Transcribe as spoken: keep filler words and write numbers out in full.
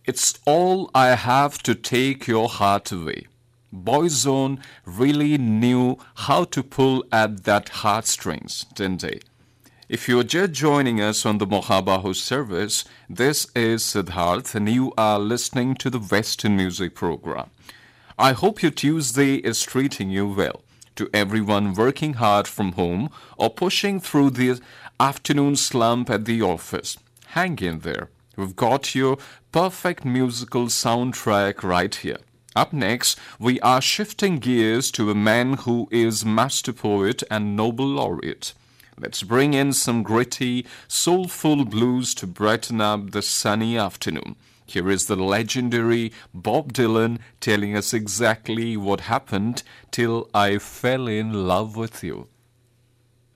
It's all I have to take your heart away. Boyzone really knew how to pull at that heartstrings, didn't they? If you're just joining us on the Mohabahu service, this is Siddharth and you are listening to the Western Music Program. I hope your Tuesday is treating you well. To everyone working hard from home or pushing through the afternoon slump at the office, hang in there. We've got your perfect musical soundtrack right here. Up next, we are shifting gears to a man who is master poet and Nobel laureate. Let's bring in some gritty, soulful blues to brighten up the sunny afternoon. Here is the legendary Bob Dylan telling us exactly what happened till I fell in love with you.